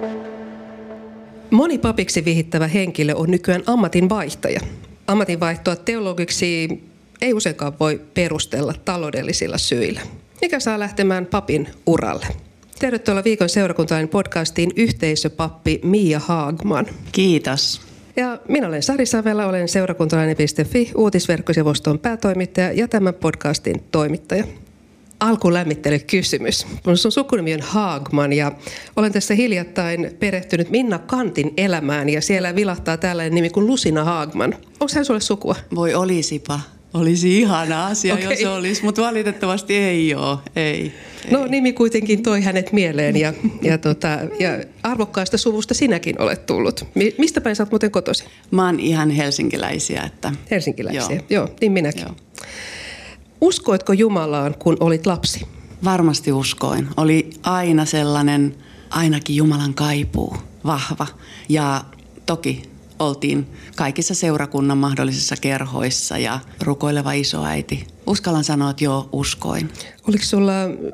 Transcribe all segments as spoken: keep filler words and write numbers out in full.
Moni papiksi vihittävä henkilö on nykyään ammatinvaihtaja. Ammatinvaihtoa teologiksi ei useinkaan voi perustella taloudellisilla syillä. Mikä saa lähtemään papin uralle? Tervetuloa Viikon seurakuntalainen podcastiin yhteisöpappi Mia Haagman. Kiitos. Ja minä olen Sari Savela, olen seurakuntalainen piste fi uutisverkkosivuston päätoimittaja ja tämän podcastin toimittaja. Alkulämmittelykysymys. Sun sukunimi on Haagman ja olen tässä hiljattain perehtynyt Minna Kantin elämään ja siellä vilahtaa tällainen nimi kuin Lucina Haagman. Onko hän sulle sukua? Voi olisipa. Olisi ihana asia, okay. jos olisi, mutta valitettavasti ei ole. Ei, ei. No nimi kuitenkin toi hänet mieleen ja, ja, tota, ja arvokkaasta suvusta sinäkin olet tullut. Mistä päin sä oot muuten kotosi? Mä oon ihan helsinkiläisiä. Että... Helsinkiläisiä, joo, joo niin minäkin. Joo. Uskoitko Jumalaan, kun olit lapsi? Varmasti uskoin. Oli aina sellainen, ainakin Jumalan kaipuu, vahva. Ja toki oltiin kaikissa seurakunnan mahdollisissa kerhoissa ja rukoileva isoäiti. Uskallan sanoa, että joo, uskoin. Oliko sulla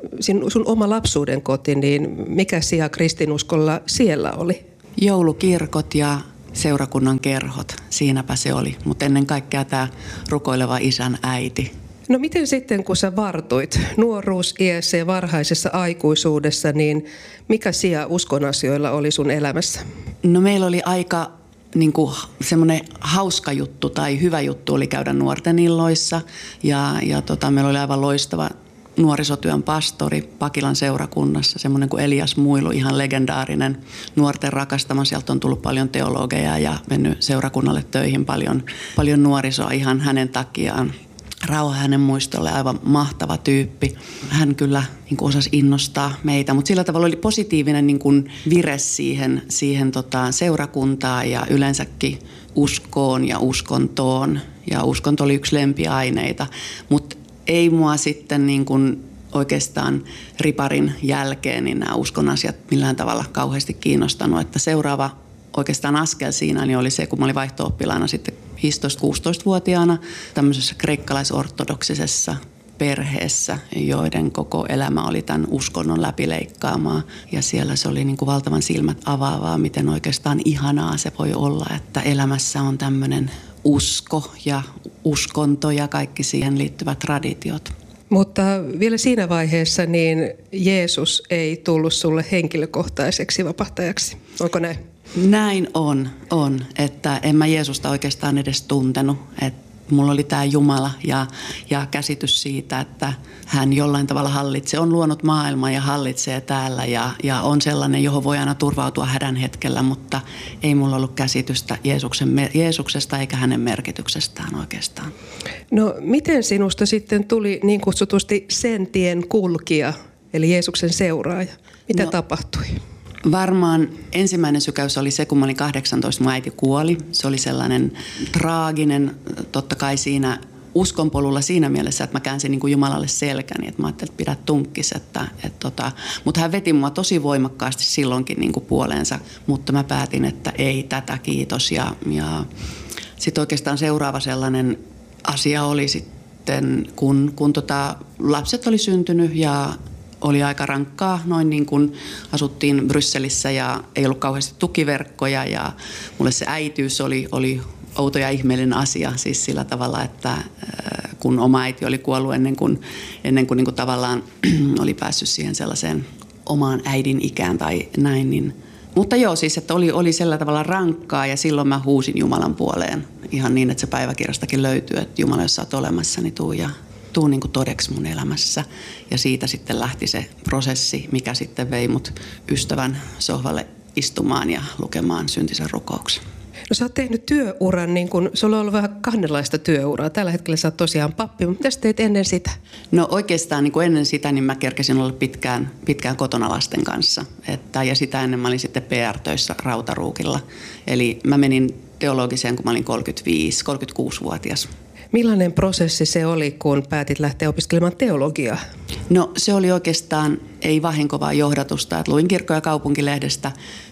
sun oma lapsuuden koti, niin mikä sija kristinuskolla siellä oli? Joulukirkot ja seurakunnan kerhot, siinäpä se oli. Mutta ennen kaikkea tämä rukoileva isän äiti. No miten sitten, kun sä vartuit nuoruusiässä ja varhaisessa aikuisuudessa, niin mikä sija uskon asioilla oli sun elämässä? No meillä oli aika niin kuin semmoinen hauska juttu tai hyvä juttu oli käydä nuorten illoissa ja, ja tota, meillä oli aivan loistava nuorisotyön pastori Pakilan seurakunnassa, semmoinen kuin Elias Muilu, ihan legendaarinen nuorten rakastama. Sieltä on tullut paljon teologeja ja mennyt seurakunnalle töihin paljon, paljon nuorisoa ihan hänen takiaan. Rauha hänen muistolle, aivan mahtava tyyppi. Hän kyllä niin kuin osasi innostaa meitä, mutta sillä tavalla oli positiivinen niin kuin vire siihen, siihen tota, seurakuntaan ja yleensäkin uskoon ja uskontoon. Ja uskonto oli yksi lempiaineita, mutta ei mua sitten niin kuin oikeastaan riparin jälkeen niin nämä uskon asiat millään tavalla kauheasti kiinnostanut, että seuraava oikeastaan askel siinä niin oli se, kun mä olin vaihto-oppilaana sitten viisitoista-kuusitoista-vuotiaana tämmöisessä kreikkalaisortodoksisessa perheessä, joiden koko elämä oli tämän uskonnon läpileikkaamaa. Ja siellä se oli niin kuin valtavan silmät avaavaa, miten oikeastaan ihanaa se voi olla, että elämässä on tämmöinen usko ja uskonto ja kaikki siihen liittyvät traditiot. Mutta vielä siinä vaiheessa niin Jeesus ei tullut sulle henkilökohtaiseksi vapahtajaksi. Onko näin? Näin on, on, että en mä Jeesusta oikeastaan edes tuntenut, että mulla oli tämä Jumala ja, ja käsitys siitä, että hän jollain tavalla hallitsee, on luonut maailmaa ja hallitsee täällä ja, ja on sellainen, johon voi aina turvautua hädän hetkellä, mutta ei mulla ollut käsitystä Jeesuksen, Jeesuksesta eikä hänen merkityksestään oikeastaan. No miten sinusta sitten tuli niin kutsutusti sen tien kulkija, eli Jeesuksen seuraaja? Mitä no, tapahtui? Varmaan ensimmäinen sykäys oli se, kun mä olin kahdeksantoista, mun äiti kuoli. Se oli sellainen traaginen, totta kai siinä uskonpolulla siinä mielessä, että mä käänsin niin kuin Jumalalle selkäni. Että mä ajattelin, että pidä tunkkis. Että, että tota. Mutta hän veti mua tosi voimakkaasti silloinkin niin kuin puoleensa. Mutta mä päätin, että ei tätä, kiitos. Ja, ja sitten oikeastaan seuraava sellainen asia oli sitten, kun, kun tota, lapset oli syntynyt ja oli aika rankkaa, noin niin kuin asuttiin Brysselissä ja ei ollut kauheasti tukiverkkoja ja mulle se äitiys oli, oli outo ja ihmeellinen asia siis sillä tavalla, että kun oma äiti oli kuollut ennen kuin, ennen kuin, niin kuin tavallaan oli päässyt siihen sellaiseen omaan äidin ikään tai näin, niin mutta joo, siis että oli, oli sillä tavalla rankkaa ja silloin mä huusin Jumalan puoleen ihan niin, että se päiväkirjastakin löytyy, että Jumala, jos sä oot olemassa, niin tuu ja tuu niin kuin todeksi mun elämässä. Ja siitä sitten lähti se prosessi, mikä sitten vei mut ystävän sohvalle istumaan ja lukemaan syntisen rukouksen. No sä oot tehnyt työuran, niin kun sulla on ollut vähän kahdenlaista työuraa. Tällä hetkellä sä oot tosiaan pappi, mutta mitä sä teit ennen sitä? No oikeastaan niin kuin ennen sitä, niin mä kerkesin olla pitkään, pitkään kotona lasten kanssa. Että, ja sitä ennen mä olin sitten P R-töissä Rautaruukilla. Eli mä menin teologiseen, kun mä olin kolmekymmentäviisi kolmekymmentäkuusi-vuotias. Millainen prosessi se oli, kun päätit lähteä opiskelemaan teologiaa? No se oli oikeastaan ei vahinkovaa johdatusta, että luin Kirkko- ja kaupunkilehdestä,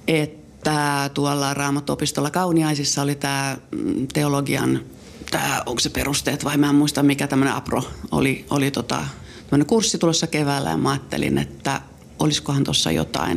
että tuolla Raamattuopistolla Kauniaisissa oli tämä teologian, tämä, onko se perusteet vai mä en muista mikä tämmöinen apro oli, oli tota, tämmöinen kurssi tulossa keväällä ja mä ajattelin, että olisikohan tuossa jotain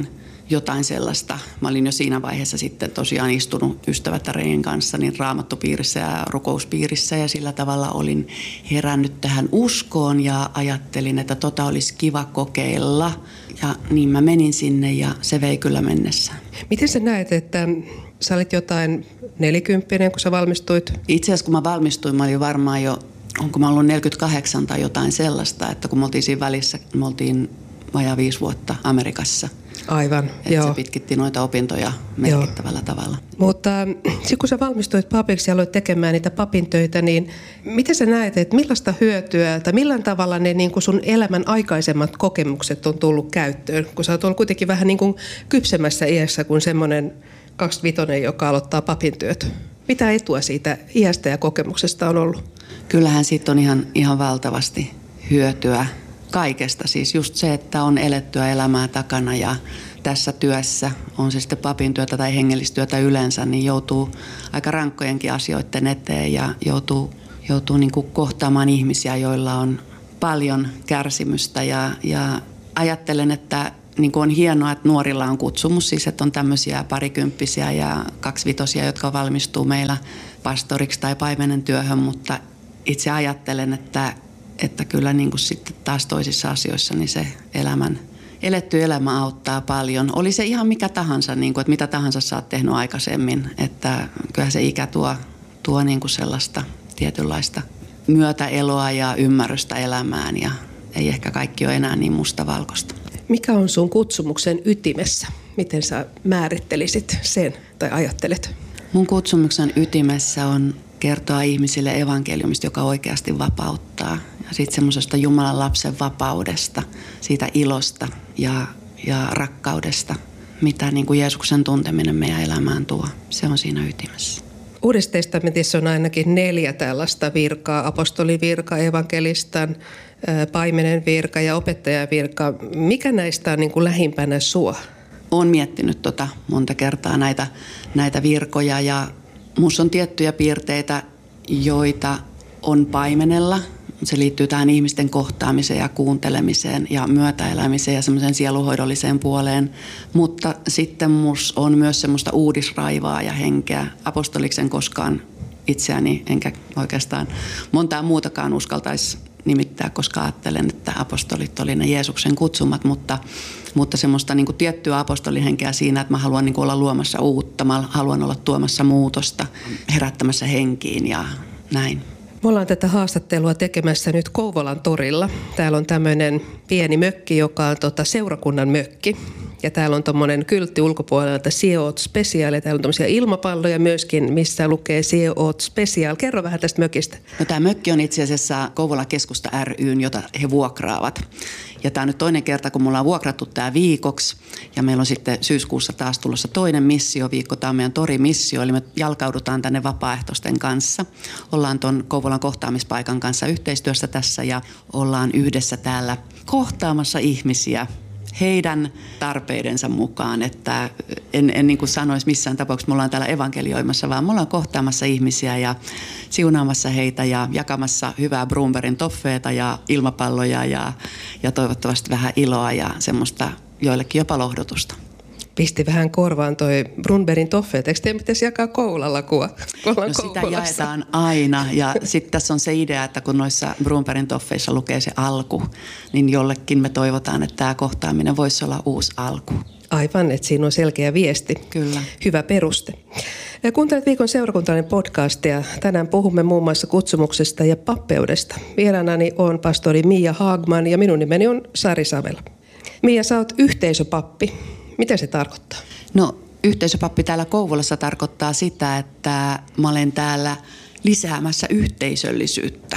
jotain sellaista. Mä olin jo siinä vaiheessa sitten tosiaan istunut ystävättärien kanssa niin raamattupiirissä ja rukouspiirissä ja sillä tavalla olin herännyt tähän uskoon ja ajattelin, että tota olisi kiva kokeilla. Ja niin mä menin sinne ja se vei kyllä mennessään. Miten sä näet, että sä olit jotain nelikymppinen, kun sä valmistuit? Itse asiassa kun mä valmistuin, mä olin varmaan jo, onko mä ollut neljäkymmentäkahdeksan tai jotain sellaista, että kun me oltiin siinä välissä, me oltiin vajaa viisi vuotta Amerikassa. Aivan, että joo. se pitkitti noita opintoja merkittävällä joo. tavalla. Mutta sitten kun sä valmistuit papiksi ja aloit tekemään niitä papin töitä, niin miten sä näet, että millaista hyötyä tai millään tavalla ne niin kuin sun elämän aikaisemmat kokemukset on tullut käyttöön? Kun sä oot ollut kuitenkin vähän niin kuin kypsemmässä iässä kuin semmoinen kaksikymmentäviisi, joka aloittaa papin työt. Mitä etua siitä iästä ja kokemuksesta on ollut? Kyllähän siitä on ihan, ihan valtavasti hyötyä kaikesta. Siis just se, että on elettyä elämää takana ja tässä työssä, on se sitten papin työtä tai hengellistyötä yleensä, niin joutuu aika rankkojenkin asioiden eteen ja joutuu, joutuu niin kuin kohtaamaan ihmisiä, joilla on paljon kärsimystä ja, ja ajattelen, että niin kuin on hienoa, että nuorilla on kutsumus, siis että on tämmöisiä parikymppisiä ja kaksivitosia, jotka valmistuu meillä pastoriksi tai paimenen työhön, mutta itse ajattelen, että, että kyllä niin kuin sitten taas toisissa asioissa niin se elämän, eletty elämä auttaa paljon. Oli se ihan mikä tahansa, niin kuin, että mitä tahansa sä oot tehnyt aikaisemmin, että kyllä se ikä tuo, tuo niin kuin sellaista tietynlaista myötäeloa ja ymmärrystä elämään ja ei ehkä kaikki ole enää niin mustavalkoista. Mikä on sun kutsumuksen ytimessä? Miten sä määrittelisit sen tai ajattelet? Mun kutsumuksen ytimessä on kertoa ihmisille evankeliumista, joka oikeasti vapauttaa. Ja sitten semmoisesta Jumalan lapsen vapaudesta, siitä ilosta ja, ja rakkaudesta, mitä niin kuin Jeesuksen tunteminen meidän elämään tuo. Se on siinä ytimessä. Uudessa testamentissa on ainakin neljä tällaista virkaa, apostolivirka, evankelistan, paimenen virka ja opettajan virka. Mikä näistä on niin kuin lähimpänä sua? Olen miettinyt tota monta kertaa näitä, näitä virkoja ja minussa on tiettyjä piirteitä, joita on paimenella. Se liittyy tähän ihmisten kohtaamiseen ja kuuntelemiseen ja myötäelämiseen ja semmoiseen sieluhoidolliseen puoleen. Mutta sitten minussa on myös semmoista uudisraivaa ja henkeä. Apostoliksen koskaan itseäni, enkä oikeastaan montaa muutakaan uskaltaisi nimittää, koska ajattelen, että apostolit oli ne Jeesuksen kutsumat, mutta, mutta semmoista niin kuin tiettyä apostolihenkeä siinä, että mä haluan niin kuin olla luomassa uutta, mä haluan olla tuomassa muutosta, herättämässä henkiin ja näin. Me ollaan tätä haastattelua tekemässä nyt Kouvolan torilla. Täällä on tämmöinen pieni mökki, joka on tota seurakunnan mökki. Ja täällä on tommonen kyltti ulkopuolella, että Sielot Special. Ja täällä on tommosia ilmapalloja myöskin, missä lukee Sielot Special. Kerro vähän tästä mökistä. No, tämä mökki on itse asiassa Kouvolan keskusta ry:n, jota he vuokraavat. Ja tämä on nyt toinen kerta, kun mulla on vuokrattu tämä viikoksi. Ja meillä on sitten syyskuussa taas tulossa toinen missioviikko. Tämä on meidän torimissio, eli me jalkaudutaan tänne vapaaehtoisten kanssa. Ollaan tuon Kouvolan kohtaamispaikan kanssa yhteistyössä tässä ja ollaan yhdessä täällä kohtaamassa ihmisiä heidän tarpeidensa mukaan, että en, en niin kuin sanoisi missään tapauksessa, me ollaan täällä evankelioimassa, vaan me ollaan kohtaamassa ihmisiä ja siunaamassa heitä ja jakamassa hyvää Brunbergin toffeeta ja ilmapalloja ja, ja toivottavasti vähän iloa ja semmoista joillekin jopa lohdutusta. Pisti vähän korvaan toi Brunbergin toffeet. Eikö teidän pitäisi jakaa koululakua? No sitä jaetaan aina ja sitten tässä on se idea, että kun noissa Brunbergin toffeissa lukee se alku, niin jollekin me toivotaan, että tämä kohtaaminen voisi olla uusi alku. Aivan, että siinä on selkeä viesti. Kyllä. Hyvä peruste. Kuuntelet Viikon seurakuntalainen podcastia. Tänään puhumme muun muassa kutsumuksesta ja pappeudesta. Vieraanani on pastori Mia Hagman ja minun nimeni on Sari Savela. Mia, sä oot yhteisöpappi. Mitä se tarkoittaa? No, yhteisöpappi täällä Kouvolassa tarkoittaa sitä, että mä olen täällä lisäämässä yhteisöllisyyttä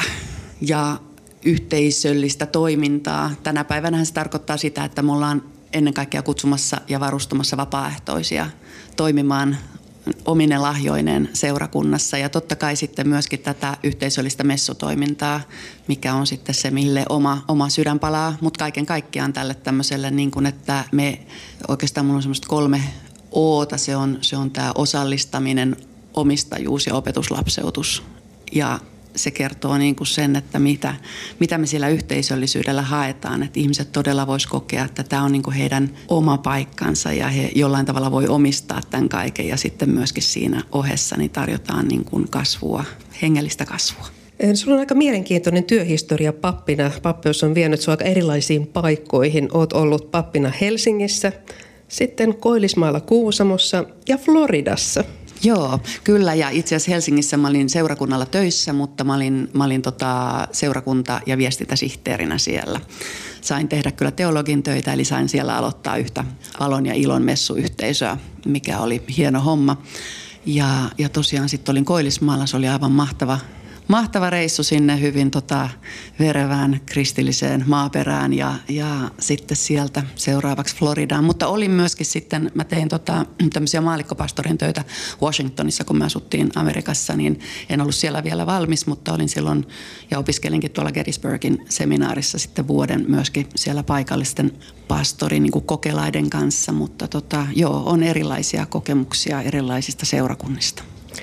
ja yhteisöllistä toimintaa. Tänä päivänä se tarkoittaa sitä, että me ollaan ennen kaikkea kutsumassa ja varustamassa vapaaehtoisia toimimaan omine lahjoineen seurakunnassa ja totta kai sitten myöskin tätä yhteisöllistä messutoimintaa, mikä on sitten se, mille oma, oma sydän palaa, mutta kaiken kaikkiaan tälle tämmöiselle, niin kuin, että me oikeastaan mulla on semmoista kolme oota, se on, se on tämä osallistaminen, omistajuus ja opetuslapseutus ja se kertoo niin kuin sen, että mitä, mitä me sillä yhteisöllisyydellä haetaan. Että ihmiset todella vois kokea, että tämä on niin kuin heidän oma paikkansa ja he jollain tavalla voi omistaa tämän kaiken. Ja sitten myöskin siinä ohessa niin tarjotaan niin kuin kasvua, hengellistä kasvua. Sulla on aika mielenkiintoinen työhistoria pappina. Pappeus on vienyt sinua aika erilaisiin paikkoihin. Olet ollut pappina Helsingissä, sitten Koillismaalla Kuusamossa ja Floridassa. Joo, kyllä. Ja itse asiassa Helsingissä mä olin seurakunnalla töissä, mutta mä olin, mä olin tota seurakunta- ja viestintäsihteerinä siellä. Sain tehdä kyllä teologin töitä, eli sain siellä aloittaa yhtä Valon ja Ilon messuyhteisöä, mikä oli hieno homma. Ja, ja tosiaan sitten olin Koillismaalla, se oli aivan mahtava. Mahtava reissu sinne hyvin tota, verevään kristilliseen maaperään ja, ja sitten sieltä seuraavaksi Floridaan. Mutta olin myöskin sitten, mä tein tota, tämmöisiä maallikkopastorin töitä Washingtonissa, kun me asuttiin Amerikassa, niin en ollut siellä vielä valmis, mutta olin silloin ja opiskelinkin tuolla Gettysburgin seminaarissa sitten vuoden myöskin siellä paikallisten pastorin niin kuin kokelaiden kanssa. Mutta tota, joo, on erilaisia kokemuksia erilaisista seurakunnista.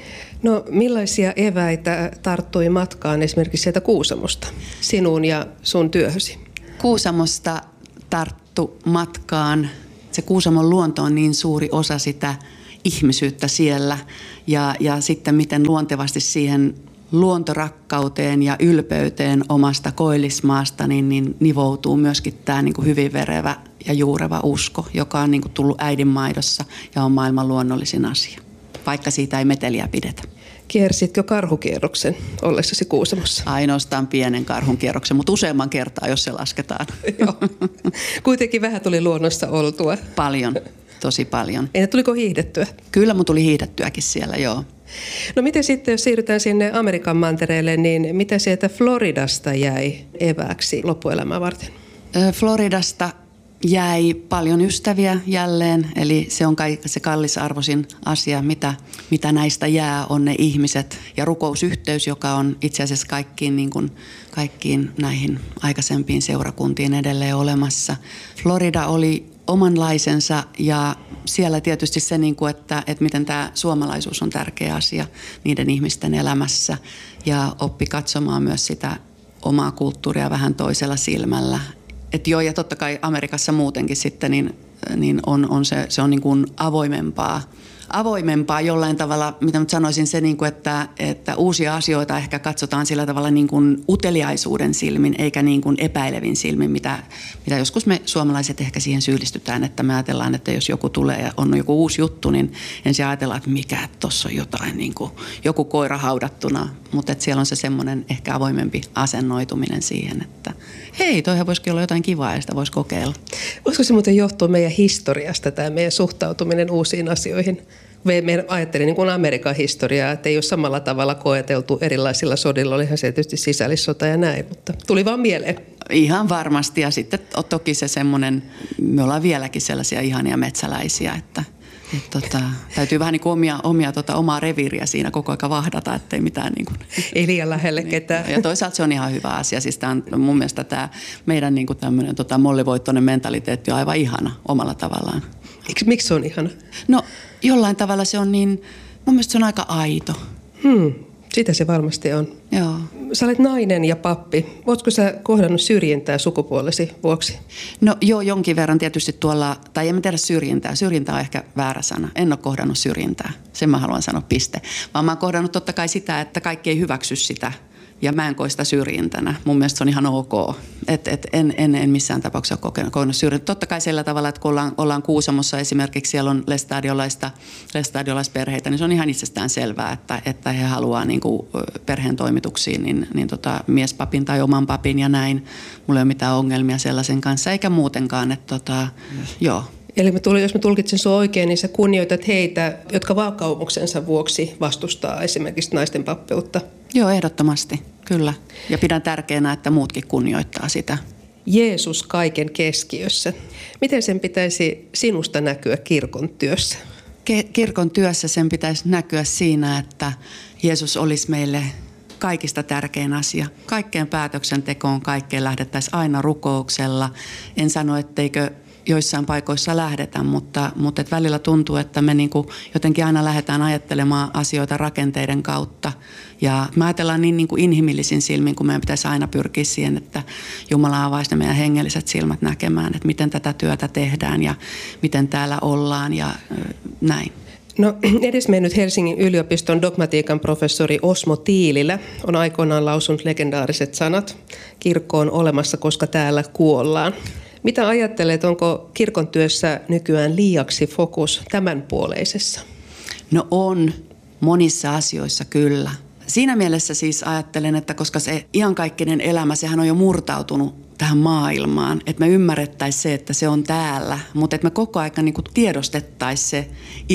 No millaisia eväitä tarttui matkaan esimerkiksi sieltä Kuusamosta, sinuun ja sun työhösi? Kuusamosta tarttu matkaan. Se Kuusamon luonto on niin suuri osa sitä ihmisyyttä siellä ja, ja sitten miten luontevasti siihen luontorakkauteen ja ylpeyteen omasta Koillismaasta niin, niin nivoutuu myöskin tämä niin kuin hyvin verevä ja juureva usko, joka on niin kuin tullut äidinmaidossa ja on maailman luonnollisin asia, vaikka siitä ei meteliä pidetä. Kiersitkö karhukierroksen ollessasi Kuusamossa? Ainoastaan pienen karhunkierroksen, mutta useamman kertaa, jos se lasketaan. Joo. Kuitenkin vähän tuli luonnossa oltua. Paljon, tosi paljon. Entä tuliko hiihdettyä? Kyllä mun tuli hiihdettyäkin siellä, joo. No miten sitten, jos siirrytään sinne Amerikan mantereelle, niin mitä sieltä Floridasta jäi evääksi loppuelämää varten? Floridasta jäi paljon ystäviä jälleen, eli se on kai se kallisarvoisin asia, mitä, mitä näistä jää, on ne ihmiset ja rukousyhteys, joka on itse asiassa kaikkiin, niin kuin, kaikkiin näihin aikaisempiin seurakuntiin edelleen olemassa. Florida oli omanlaisensa ja siellä tietysti se, niin kuin, että, että miten tämä suomalaisuus on tärkeä asia niiden ihmisten elämässä ja oppi katsomaan myös sitä omaa kulttuuria vähän toisella silmällä. Että joo, ja totta kai Amerikassa muutenkin sitten niin, niin on, on se, se on niin kuin avoimempaa, avoimempaa jollain tavalla, mitä mä sanoisin se, niin kuin, että, että uusia asioita ehkä katsotaan sillä tavalla niin kuin uteliaisuuden silmin, eikä niin kuin epäilevin silmin, mitä, mitä joskus me suomalaiset ehkä siihen syyllistytään, että me ajatellaan, että jos joku tulee ja on joku uusi juttu, niin ensin ajatellaan, että mikä tuossa on jotain, niin kuin joku koira haudattuna, mutta siellä on se semmoinen ehkä avoimempi asennoituminen siihen, että hei, toihan voisikin olla jotain kivaa ja sitä voisi kokeilla. Voisiko se muuten johtua meidän historiasta, tämä meidän suhtautuminen uusiin asioihin? Me ajattelin niin kuin Amerikan historiaa, että ei ole samalla tavalla koeteltu erilaisilla sodilla. Olihan se tietysti sisällissota ja näin, mutta tuli vaan mieleen. Ihan varmasti ja sitten toki se semmoinen, me ollaan vieläkin sellaisia ihania metsäläisiä, että Et tota, täytyy vähän niin kuin omia, omia tota, omaa reviiriä siinä koko aika vahdata, ettei mitään niin kuin, ei liian lähelle niin, ketään. Ja toisaalta se on ihan hyvä asia. Siis tämä on mun mielestä tämä meidän niin kuin tämmöinen tota, mollivoittoinen mentaliteetti on aivan ihana omalla tavallaan. Miksi se on ihana? No jollain tavalla se on niin, mun mielestä se on aika aito. Hmm, sitä se varmasti on. Joo. Sä olet nainen ja pappi. Ootko sä kohdannut syrjintää sukupuolesi vuoksi? No joo, jonkin verran tietysti tuolla, tai en mä tiedä syrjintää. Syrjintä on ehkä väärä sana. En ole kohdannut syrjintää. Sen mä haluan sanoa piste. Vaan mä oon kohdannut totta kai sitä, että kaikki ei hyväksy sitä. Ja mä en koe sitä syrjintänä. Mun mielestä se on ihan ok. Et, et en, en, en missään tapauksessa ole kokenut syrjintää. Totta kai sillä tavalla, että kun ollaan, ollaan Kuusamossa esimerkiksi, siellä on lestadiolaista, lestadiolaisperheitä, niin se on ihan itsestään selvää, että, että he haluaa niin kuin perheen toimituksiin niin, niin tota, miespapin tai oman papin ja näin. Mulla ei ole mitään ongelmia sellaisen kanssa, eikä muutenkaan. Että tota, joo. Eli mä tulin, jos mä tulkitsen sua oikein, niin sä kunnioitat heitä, jotka vakaumuksensa vuoksi vastustaa esimerkiksi naisten pappeutta. Joo, ehdottomasti, kyllä. Ja pidän tärkeänä, että muutkin kunnioittaa sitä. Jeesus kaiken keskiössä. Miten sen pitäisi sinusta näkyä kirkon työssä? Ke- kirkon työssä sen pitäisi näkyä siinä, että Jeesus olisi meille kaikista tärkein asia. Kaikkeen päätöksentekoon, kaikkeen lähdettäisiin aina rukouksella. En sano, etteikö joissain paikoissa lähdetään, mutta, mutta et välillä tuntuu, että me niinku jotenkin aina lähdetään ajattelemaan asioita rakenteiden kautta. Ja me ajatellaan niin, niin kuin inhimillisin silmin, kun meidän pitäisi aina pyrkiä siihen, että Jumala avaisi ne meidän hengelliset silmät näkemään, että miten tätä työtä tehdään ja miten täällä ollaan ja näin. No, edesmennyt Helsingin yliopiston dogmatiikan professori Osmo Tiililä on aikoinaan lausunut legendaariset sanat: kirkko on olemassa, koska täällä kuollaan. Mitä ajattelet, onko kirkon työssä nykyään liiaksi fokus tämänpuoleisessa? No on, monissa asioissa kyllä. Siinä mielessä siis ajattelen, että koska se iankaikkinen elämä, sehän on jo murtautunut tähän maailmaan, että me ymmärrettäisiin se, että se on täällä, mutta että me koko aika niin kuin tiedostettaisiin se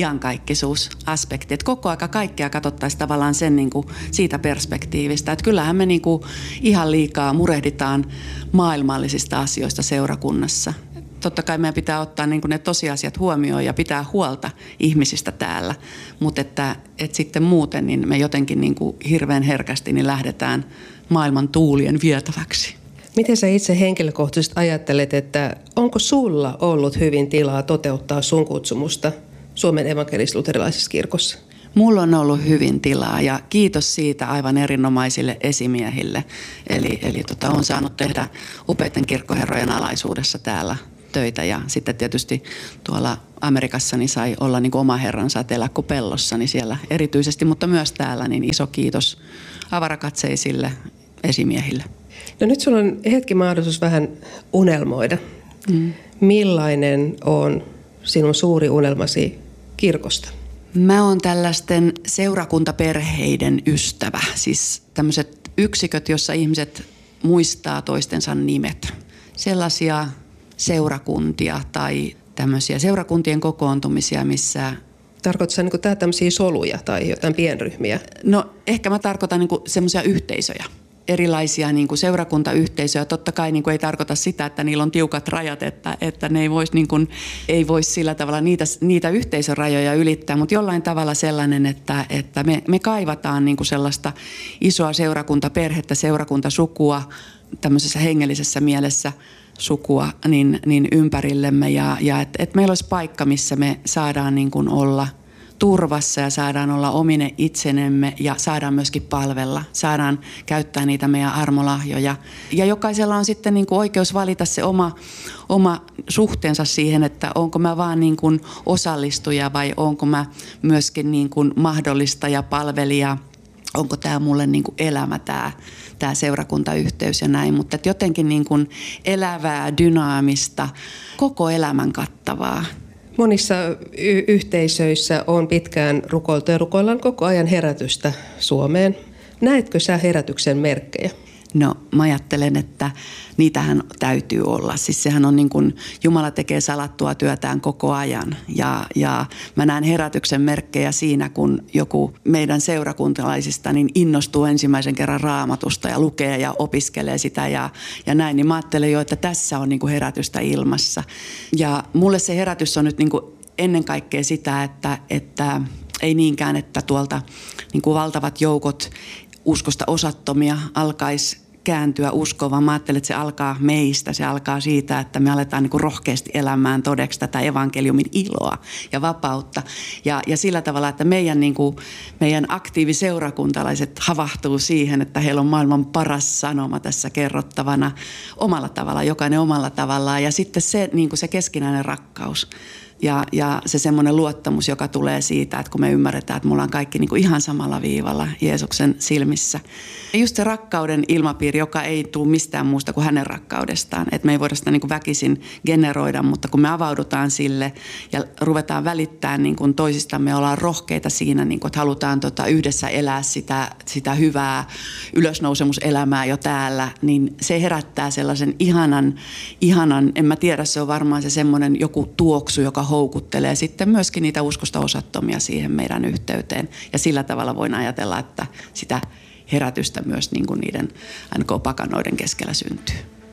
iankaikkisuusaspekti, että koko aika kaikkea katsottaisiin tavallaan sen niin kuin siitä perspektiivistä, että kyllähän me niin kuin ihan liikaa murehditaan maailmallisista asioista seurakunnassa. Totta kai meidän pitää ottaa niin kuin ne tosiasiat huomioon ja pitää huolta ihmisistä täällä, mutta että, että sitten muuten niin me jotenkin niin kuin hirveän herkästi niin lähdetään maailman tuulien vietäväksi. Miten sä itse henkilökohtaisesti ajattelet, että onko sulla ollut hyvin tilaa toteuttaa sun kutsumusta Suomen evankelis-luterilaisessa kirkossa? Mulla on ollut hyvin tilaa ja kiitos siitä aivan erinomaisille esimiehille. Eli, eli tota, on saanut tehdä upeiden kirkkoherrojen alaisuudessa täällä töitä ja sitten tietysti tuolla Amerikassa niin sai olla niin kuin oma herransa Telakko-Pellossa niin siellä erityisesti, mutta myös täällä niin iso kiitos avarakatseisille esimiehille. No nyt sulla on hetki mahdollisuus vähän unelmoida. Mm. Millainen on sinun suuri unelmasi kirkosta? Mä oon tällaisten seurakuntaperheiden ystävä, siis tämmöiset yksiköt, jossa ihmiset muistaa toistensa nimet. Sellaisia seurakuntia tai tämmöisiä seurakuntien kokoontumisia, missä... Tarkoitatko sä niin tämmöisiä soluja tai jotain pienryhmiä? No ehkä mä tarkoitan niin semmoisia yhteisöjä. Erilaisia niin kuin seurakuntayhteisöjä. Totta kai niin kuin ei tarkoita sitä, että niillä on tiukat rajat, että, että ne ei voisi niin kuin, ei vois sillä tavalla niitä, niitä yhteisörajoja ylittää, mutta jollain tavalla sellainen, että, että me, me kaivataan niin kuin sellaista isoa seurakuntaperhettä, seurakuntasukua tämmöisessä hengellisessä mielessä sukua niin, niin ympärillemme ja, ja että et meillä olisi paikka, missä me saadaan niin kuin olla turvassa ja saadaan olla omine itsenemme ja saadaan myöskin palvella, saadaan käyttää niitä meidän armolahjoja. Ja jokaisella on sitten niin kuin oikeus valita se oma, oma suhteensa siihen, että onko mä vaan niin kuin osallistuja vai onko mä myöskin niin kuin mahdollistaja, palvelija, onko tämä mulle niin kuin elämä tämä, tämä seurakuntayhteys ja näin. Mutta jotenkin niin kuin elävää, dynaamista, koko elämän kattavaa. Monissa y- yhteisöissä on pitkään rukoiltu ja rukoillaan koko ajan herätystä Suomeen. Näetkö sä herätyksen merkkejä? No mä ajattelen, että niitähän täytyy olla. Siis sehän on niin kuin Jumala tekee salattua työtään koko ajan. Ja, ja mä näen herätyksen merkkejä siinä, kun joku meidän seurakuntalaisista niin innostuu ensimmäisen kerran Raamatusta ja lukee ja opiskelee sitä ja, ja näin. Niin mä ajattelen jo, että tässä on niin kuin herätystä ilmassa. Ja mulle se herätys on nyt niin kuin ennen kaikkea sitä, että, että ei niinkään, että tuolta niin kuin valtavat joukot uskosta osattomia alkaisi kääntyä uskoon, vaan mä ajattelen, että se alkaa meistä. Se alkaa siitä, että me aletaan niin kuin rohkeasti elämään todeksi tätä evankeliumin iloa ja vapautta. Ja, ja sillä tavalla, että meidän, niin kuin, meidän aktiiviseurakuntalaiset havahtuu siihen, että heillä on maailman paras sanoma tässä kerrottavana omalla tavalla, jokainen omalla tavallaan. Ja sitten se, niin kuin se keskinäinen rakkaus. Ja, ja se semmoinen luottamus, joka tulee siitä, että kun me ymmärretään, että me ollaan kaikki niin kuin ihan samalla viivalla Jeesuksen silmissä. Ja just se rakkauden ilmapiiri, joka ei tule mistään muusta kuin hänen rakkaudestaan. Että me ei voida sitä niin kuin väkisin generoida, mutta kun me avaudutaan sille ja ruvetaan välittämään niin kuin toisistamme, ollaan rohkeita siinä, niin kuin, että halutaan tota yhdessä elää sitä, sitä hyvää ylösnousemuselämää jo täällä, niin se herättää sellaisen ihanan, ihanan, en mä tiedä, se on varmaan se semmoinen joku tuoksu, joka houkuttelee sitten myöskin niitä uskosta osattomia siihen meidän yhteyteen. Ja sillä tavalla voin ajatella, että sitä herätystä myös niin kuin niiden N K-pakanoiden keskellä syntyy.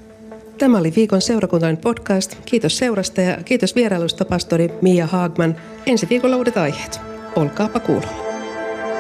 Tämä oli viikon seurakuntalainen podcast. Kiitos seurasta ja kiitos vierailusta pastori Mia Haagman. Ensi viikolla uudet aiheet. Olkaapa kuulolla.